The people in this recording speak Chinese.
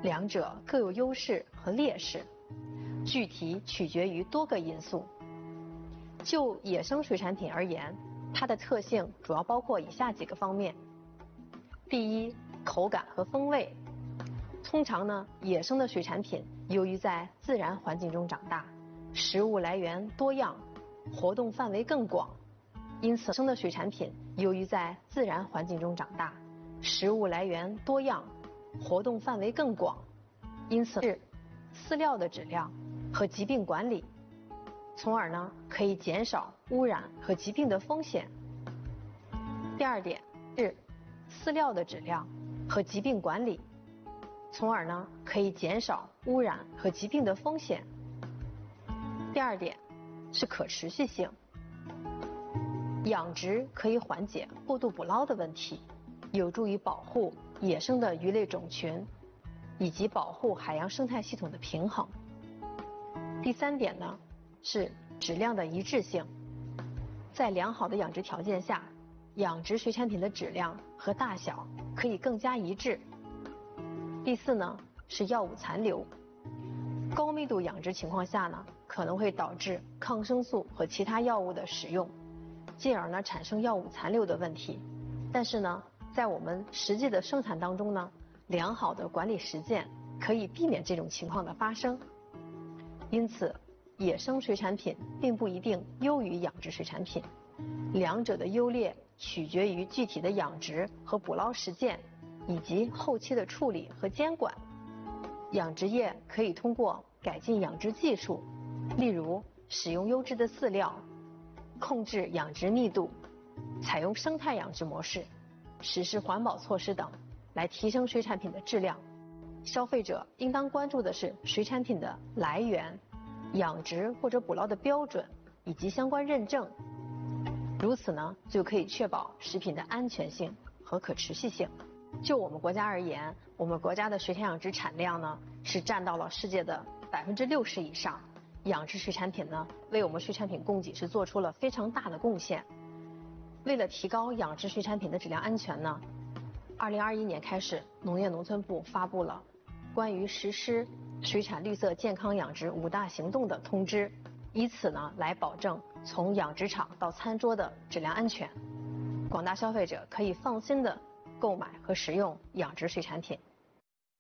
两者各有优势和劣势，具体取决于多个因素。就野生水产品而言，它的特性主要包括以下几个方面。第一，口感和风味。通常呢，野生的水产品由于在自然环境中长大，食物来源多样，活动范围更广，因此野生的水产品由于在自然环境中长大，食物来源多样，活动范围更广，因此是饲料的质量和疾病管理，从而呢可以减少污染和疾病的风险。第二点是饲料的质量和疾病管理，从而呢可以减少污染和疾病的风险。第二点是可持续性，养殖可以缓解过度捕捞的问题，有助于保护野生的鱼类种群，以及保护海洋生态系统的平衡。第三点呢是质量的一致性，在良好的养殖条件下，养殖水产品的质量和大小可以更加一致。第四呢是药物残留，高密度养殖情况下呢，可能会导致抗生素和其他药物的使用，进而呢产生药物残留的问题。但是呢，在我们实际的生产当中呢，良好的管理实践可以避免这种情况的发生。因此，野生水产品并不一定优于养殖水产品，两者的优劣取决于具体的养殖和捕捞实践，以及后期的处理和监管。养殖业可以通过改进养殖技术，例如使用优质的饲料，控制养殖密度，采用生态养殖模式，实施环保措施等，来提升水产品的质量。消费者应当关注的是水产品的来源、养殖或者捕捞的标准以及相关认证，如此呢，就可以确保食品的安全性和可持续性。就我们国家而言，我们国家的水产养殖产量呢是占到了世界的60%以上，养殖水产品呢为我们水产品供给是做出了非常大的贡献。为了提高养殖水产品的质量安全呢，2021年开始，农业农村部发布了关于实施水产绿色健康养殖5大行动的通知，以此呢来保证从养殖场到餐桌的质量安全。广大消费者可以放心的购买和食用养殖水产品。